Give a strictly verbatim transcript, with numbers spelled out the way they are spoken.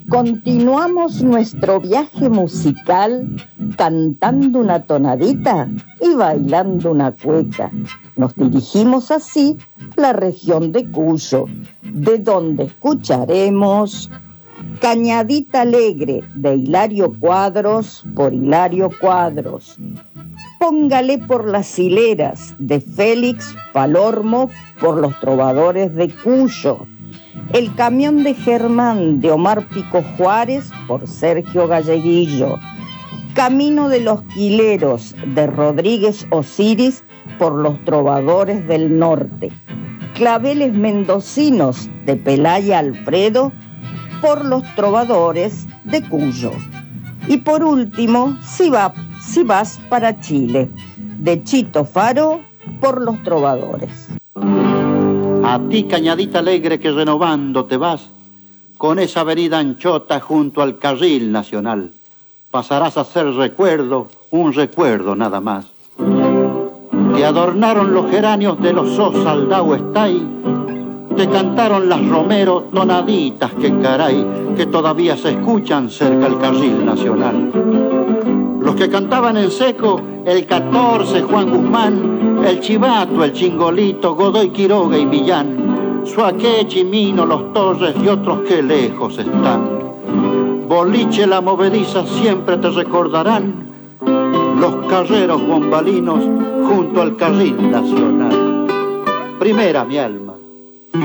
Continuamos nuestro viaje musical cantando una tonadita y bailando una cueca. Nos dirigimos así a la región de Cuyo, de donde escucharemos Cañadita Alegre de Hilario Cuadros por Hilario Cuadros. Póngale por las hileras de Félix Palormo por los trovadores de Cuyo. El camión de Germán de Omar Pico Juárez por Sergio Galleguillo. Camino de los Quileros de Rodríguez Osiris por los trovadores del norte. Claveles mendocinos de Pelaya Alfredo por los trovadores de Cuyo. Y por último, si, va, si vas para Chile, de Chito Faro por los trovadores. A ti, Cañadita Alegre, que renovando te vas, con esa avenida anchota junto al carril nacional, pasarás a ser recuerdo, un recuerdo nada más. Te adornaron los geranios de los Saldao Estay, te cantaron las Romero tonaditas, que caray, que todavía se escuchan cerca del carril nacional. Los que cantaban en seco, el catorce, Juan Guzmán, el Chivato, el Chingolito, Godoy Quiroga y Millán, Suaqué, Chimino, Los Torres y otros que lejos están. Boliche, La Movediza siempre te recordarán, los carreros bombalinos junto al carril nacional. Primera, mi alma.